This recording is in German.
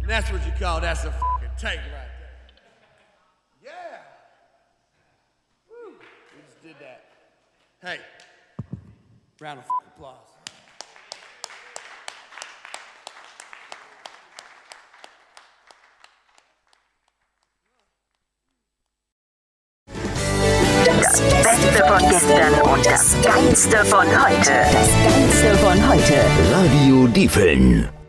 And that's what you call that's a fucking tank right there. Yeah. Woo. We just did that. Hey, round of applause. Das Beste von gestern und das Geilste von heute. Radio Diefeln.